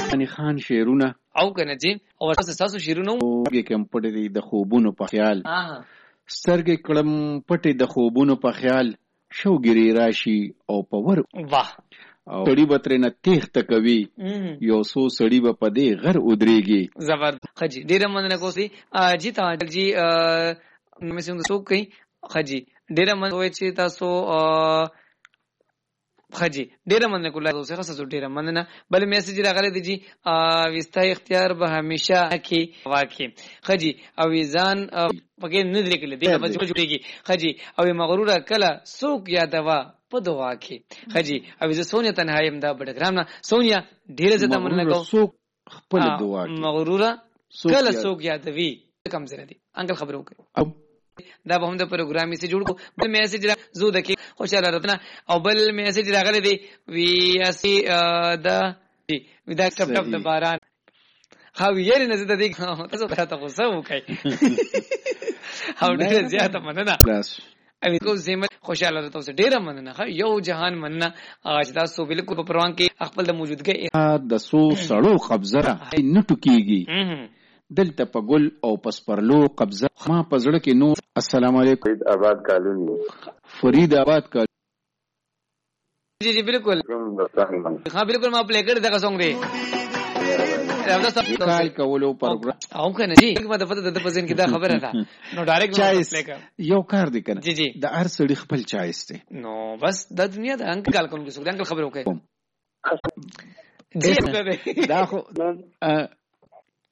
غني خان شعرونه او کنه جی او تاسو شعرونه کې کم پټې د خوبونو په خیال سترګې کړم پټې د خوبونو په خیال شوګری راشي او په ور واه او سړی به ترې نه تېښته کوي یو څو سړي به په دې غر ودرېږي. زبردست خجي ډېره مننه کوسي جی تاسو جی مې څنګه څوک کوي خجي ډېره مننه وای چې تاسو خجي ډېره مننه کوله تاسو څخه ډېره مننه بل میسج راغلی دی جی وستا اختیار به همیشه کې واکي خجي او ځان پکې نه لیکل دی په جوړیږي خجي او مغرور کله څوک یادوا په دعا کې خجي او زه سونیا تنهایم دا بډګرام نه سونیا ډېره زړه مننه کوم څوک خپل دعا کې مغرور کله څوک یادوي کم زره دي انکل خبرو کوي دا به هم د پروګرامي سره جوړ کو بل میسج زو دکې خوشاله راتنه او بل میسج راغلی دی وی اسی دا ودا کپټ د باران خو یې نه زده دي تاسو ته غوسه وکړي او ډېر زیاته مننه اوی کو زمت خوشاله تاسو ډېر مننه یو جهان مننه اج تاسو بالکل په پروان کې خپل د موجودګۍ د سو سړو قبضه نه ټکیږي دلته په ګل او پسپرلو قبضه ما په زړه کې نو. السلام علیکم. فرید آباد کالونی. فرید آباد کالونی. جی جی بالکل हाँ बिल्कुल मैं प्ले कर देगा सॉन्ग रे کال کولو پروګرام او کنه جی ما د پته د پزین کې دا خبره ده نو ډایرکټ پلی کړ یو کار دی کنه جی جی د هر سړي خپل چایس دی نو بس د دنیا د انکل کال کوم څه انکل خبر وکړي جی دا خو